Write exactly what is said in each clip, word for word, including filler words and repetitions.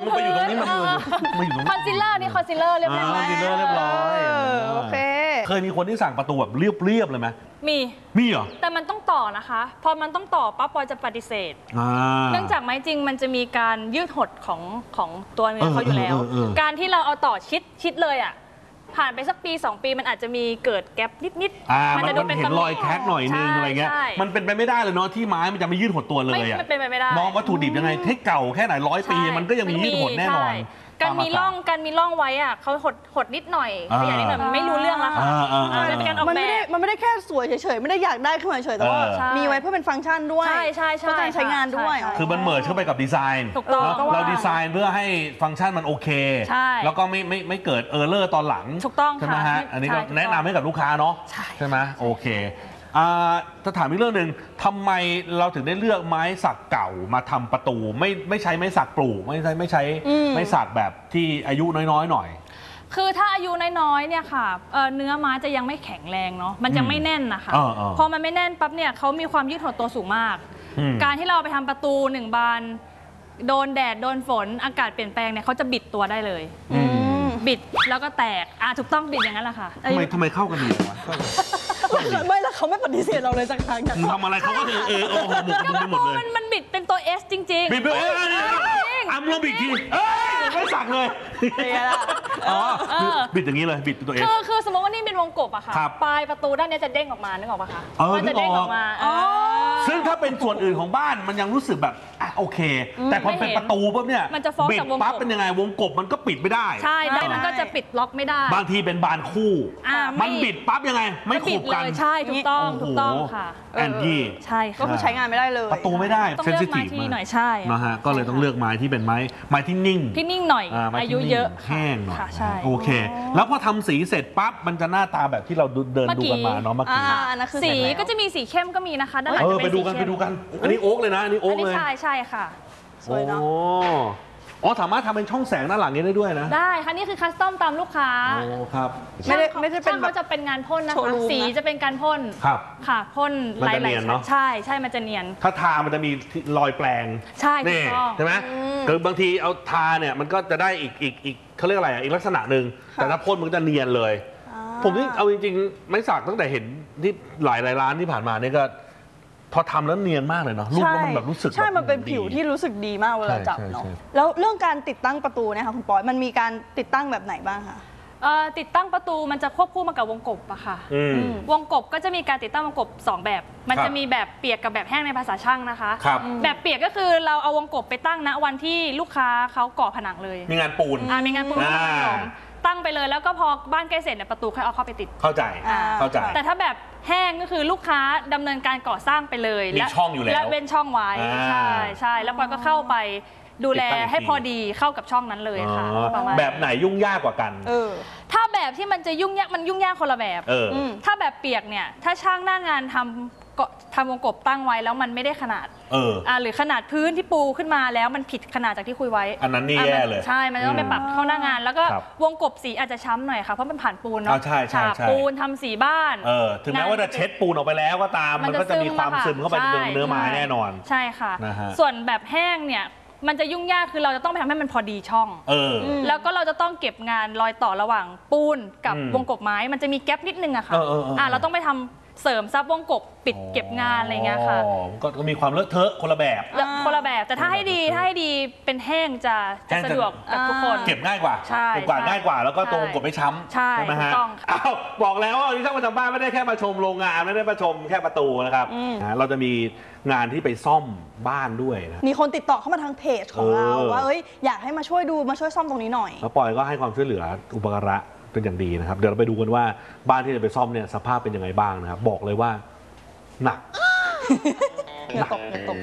มาอยู่ตรงนี้มาอยู่มาอยู่ตรงนี้คอนซีลเลอร์นี่คอนซีลเลอร์เรียบร้อยคอนซีลเลอร์เรียบร้อยโอเคเคยมีคนที่สั่งประตูแบบเรียบๆเลยไหมมีมีเหรอแต่มันต้องต่อนะคะพอมันต้องต่อปั๊บปอยจะปฏิเสธเนื่องจากไม้จริงมันจะมีการยืดหดของของตัวเนื้อเขาอยู่แล้วการที่เราเอาต่อชิดชิดเลยอ่ะผ่านไปสักปีสองปีมันอาจจะมีเกิดแกลบนิดๆมันจะดูเป็นเห็นรอยแคกหน่อยนึงอะไรเงี้ยมันเป็นไปไม่ได้เลยเนาะที่ไม้มันจะไม่ยืดหดตัวเลยอ่ะไม่เป็นไปไม่ได้มองวัตถุดิบยังไงเทคเก่าแค่ไหนร้อยปีมันก็ยังมียืดหดแน่นอนการมีร่องการมีร่องไว้อ่ะเขาหดหดนิดหน่อยขยายนิดหน่อยมันไม่รู้เรื่องแล้วค่ะมันเป็นการออกแบบมันไม่ได้แค่สวยเฉยๆไม่ได้อยากได้ขึ้นมาเฉยแต่ว่ามีไว้เพื่อเป็นฟังก์ชันด้วยใช่ใช่ใช่ใช้งานด้วยคือมันเมิร์จเข้าไปกับดีไซน์ถูกต้องเราดีไซน์เพื่อให้ฟังก์ชันมันโอเคแล้วก็ไม่ไม่ไม่เกิดเออร์เลอร์ตอนหลังถูกต้องใช่ไหมฮะอันนี้ก็แนะนำให้กับลูกค้าเนาะใช่ไหมโอเคจะถามอีกเรื่องหนึ่งทำไมเราถึงได้เลือกไม้สักเก่ามาทำประตูไม่ไม่ใช้ไม้สักปลูกไม่ใช่ไม่ใช้ไม้สักแบบที่อายุน้อยๆหน่อยคือถ้าอายุน้อยๆเนี่ยค่ะเนื้อไม้จะยังไม่แข็งแรงเนาะมันจะไม่แน่นนะคะพอมันไม่แน่นปั๊บเนี่ยเขามีความยืดหดตัวสูงมากการที่เราไปทำประตูหนึ่งบานโดนแดดโดนฝนอากาศเปลี่ยนแปลงเนี่ยเขาจะบิดตัวได้เลยบิดแล้วก็แตกอ่ะถูกต้องบิดอย่างนั้นแหละค่ะทำไมทำไมเข้ากันดีวะไม่แล้วเขาไม่ปฏิเสธเราเลยสักครั้งทำอะไรเขาก็คือเออโอ้โหหมกมุ่นไปหมดเลยมันบิดเป็นตัว S จริงๆบิดเป็นเอออ้ำลงบิดทีเอ้ยไม่สักเลยอ๋อบิดอย่างนี้เลยบิดตัว S คือคือสมมติว่านี่เป็นวงกบอะค่ะปลายประตูด้านนี้จะเด้งออกมานึกออกปะคะมันจะเด้งออกมาซึ่งถ้าเป็นส่วนอื่นของบ้านมันยังรู้สึกแบบโอเคแต่พอเป็นประตูปุ๊บเนี่ยมันจะฟ้องกับวงกบปั๊บเป็นยังไงวงกบมันก็ปิดไม่ได้ใช่ได้มันก็จะปิดล็อกไม่ได้บางทีเป็นบานคู่มันบิดปั๊บยังไงไม่ขบกันใช่ถูกต้องถูกต้องค่ะแอนยี่ใช่ก็คือใช้งานไม่ได้เลยประตูไม่ได้ต้องเลือกไม้ที่หน่อยใช่นะฮะก็เลยต้องเลือกไม้ที่เป็นไม้ไม้ที่นิ่งที่นิ่งหน่อยอายุเยอะแห้งหน่อยโอเคแล้วพอทำสีเสร็จปั๊บมันจะหน้าตาแบบที่เราเดินดูกันมาเนาะเมื่อกี้สีก็จะมีสีเข้มก็มีนะคะด้านหลังจะเป็นสีเข้มไปดูกันไปดูกันอันนี้โอ๊กเลยนะอันนี้โอ๊กเลยใช่ใช่ค่ะสวยเนาะอ๋อสามารถทำเป็นช่องแสงด้านหลังนี้ได้ด้วยนะได้ค่ะนี่คือคัสตอมตามลูกค้าโอ้ครับไม่ได้ไม่ได้เป็นเขาจะเป็นงานพ่นนะคะสีจะเป็นการพ่นครับค่ะพ่นหลายๆใช่ใช่มันจะเนียนถ้าทามันจะมีรอยแปลงใช่ถูกต้องใช่ไหมคือบางทีเอาทาเนี่ยมันก็จะได้อีกอีกอีกเขาเรียกอะไรอีกลักษณะหนึ่งแต่ถ้าพ่นมันจะเนียนเลยผมนี่เอาจริงๆไม่สักตั้งแต่เห็นที่หลายหลายร้านที่ผ่านมานี่ก็พอทำแล้วเนียนมากเลยเนาะรูปแล้วมันแบบรู้สึกใช่มันเป็นผิวที่รู้สึกดีมากเวลาจับเนาะแล้วเรื่องการติดตั้งประตูเนี่ยค่ะคุณปอยมันมีการติดตั้งแบบไหนบ้างคะติดตั้งประตูมันจะควบคู่มากับวงกบอะค่ะวงกบก็จะมีการติดตั้งวงกบสองแบบมันจะมีแบบเปียกกับแบบแห้งในภาษาช่างนะคะแบบเปียกก็คือเราเอาวงกบไปตั้งณวันที่ลูกค้าเขาก่อผนังเลยมีงานปูนมีงานปูนตั้งไปเลยแล้วก็พอบ้านใกล้เสร็จเนี่ยประตูค่อยเอาเข้าไปติดเข้าใจเข้าใจแต่ถ้าแบบแห้งก็คือลูกค้าดำเนินการก่อสร้างไปเลยมีช่องอยู่แล้วและเว้นช่องไว้ใช่ใช่แล้วปอยก็เข้าไปดูแลให้พอดีเข้ากับช่องนั้นเลยค่ะแบบไหนยุ่งยากกว่ากันถ้าแบบที่มันจะยุ่งยากมันยุ่งยากคนละแบบถ้าแบบเปียกเนี่ยถ้าช่างหน้างานทำทำวงกบตั้งไว้แล้วมันไม่ได้ขนาดเอออ่าหรือขนาดพื้นที่ปูขึ้นมาแล้วมันผิดขนาดจากที่คุยไว้อันนั้นนี่แย่เลยใช่มันต้องไปปรับเข้าหน้างานแล้วก็วงกบสีอาจจะช้ำหน่อยค่ะเพราะมันผ่านปูนเนาะใช่ใช่ใช่ปูนทำสีบ้านเออถึงแม้ว่าจะเช็ดปูนออกไปแล้วก็ตามมันก็จะมีความซึมเข้าไปในเนื้อไม้แน่นอนใช่ค่ะส่วนแบบแห้งเนี่ยมันจะยุ่งยากคือเราจะต้องไปทำให้มันพอดีช่องเออแล้วก็เราจะต้องเก็บงานรอยต่อระหว่างปูนกับวงกบไม้มันจะมีแกลบนิดนึงอะค่ะอ่าเราต้องไปทำเสริมซับวงกบปิดเก็บงานอะไรเงี้ยค่ะก็มีความเลอะเทอะคนละแบบคนละแบบแต่ถ้าให้ดีถ้าให้ดีเป็นแห้งจะจะสะดวกกับทุกคนเก็บง่ายกว่าเก็บกว่าง่ายกว่าแล้วก็ตรงกบไม่ช้ำใช่ไหมฮะอ้าวบอกแล้วว่าที่ช่างประจำบ้านไม่ได้แค่มาชมโรงงานไม่ได้มาชมแค่ประตูนะครับเราจะมีงานที่ไปซ่อมบ้านด้วยนะมีคนติดต่อเข้ามาทางเพจของเราว่าเอ้ยอยากให้มาช่วยดูมาช่วยซ่อมตรงนี้หน่อยแล้วปอยก็ให้ความช่วยเหลืออุปการะเป็นอย่างดีนะครับเดี๋ยวเราไปดูกันว่าบ้านที่จะไปซ่อมเนี่ยสภาพเป็นยังไงบ้างนะครับบอกเลยว่าหนักอย่าตกอย่าตก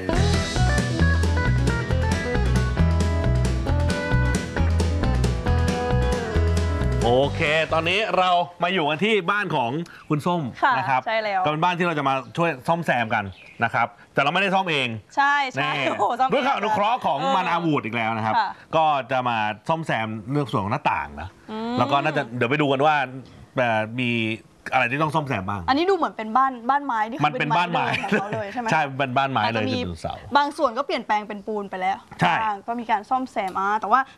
โอเคตอนนี้เรามาอยู่กันที่บ้านของคุณส้มนะครับใช่แล้วก็เป็นบ้านที่เราจะมาช่วยซ่อมแซมกันนะครับแต่เราไม่ได้ซ่อมเองใช่ใช่ด้วยข่าวอนุเคราะห์ของมันอาวูดอีกแล้วนะครับก็จะมาซ่อมแซมเรื่องส่วนของหน้าต่างนะแล้วก็น่าจะเดี๋ยวไปดูกันว่ามีอะไรที่ต้องซ่อมแซมบ้างอันนี้ดูเหมือนเป็นบ้านบ้านไม้ที่มันเป็นบ้านไม้ของเขาเลยใช่ไหมใช่เป็นบ้านไม้เลยเป็นเสาบางส่วนก็เปลี่ยนแปลงเป็นปูนไปแล้วใช่ก็มีการซ่อมแซมอ่ะแต่ว่า